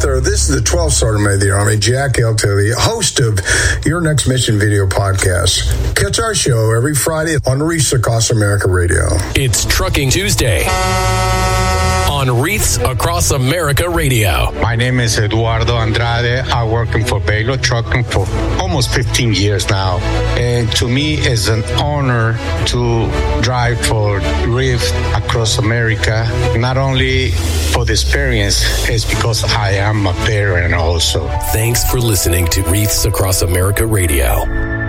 there. This is the 12th Sergeant Major of the Army, Jack L. Tilley, host of Your Next Mission Video Podcast. Catch our show every Friday on Wreaths Across America Radio. It's Trucking Tuesday on Wreaths Across America Radio. My name is Eduardo Andrade. I'm working for Baylor Trucking for almost 15 years now. And to me, it's an honor to drive for Wreaths Across America. Not only for the experience, it's because I am a parent also. Thanks for listening to Wreaths Across America Radio.